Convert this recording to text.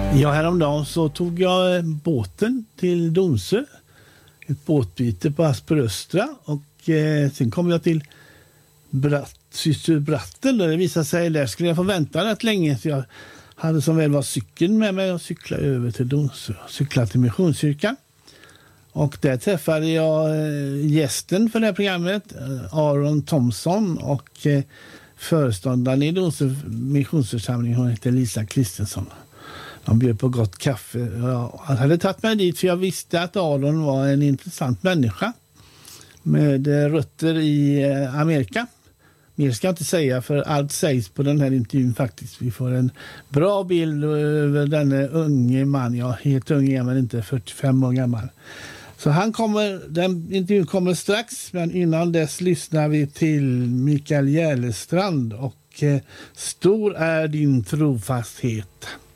Ja, häromdagen så tog jag båten till Donsö. Ett båtbyte på Asperöstra. Och sen kom jag till Syster Brattel. Och det visade sig, där skulle jag få vänta rätt länge. Så jag hade som väl var cykeln med mig och cyklade över till Donsö. Cyklade till Missionskyrkan. Och där träffade jag gästen för det här programmet, Aron Thomson, och föreståndaren i Donsö missionsförsamling, hon heter Lisa Kristensson. De bjöd på gott kaffe. Jag hade tagit mig dit för jag visste att Aron var en intressant människa med rötter i Amerika. Mer ska jag inte säga, för allt sägs på den här intervjun faktiskt. Vi får en bra bild över denne unge man. Ja, helt ung är men inte 45 år gammal. Så den intervjun kommer strax, men innan dess lyssnar vi till Mikael Järlestrand och Stor är din trofasthet.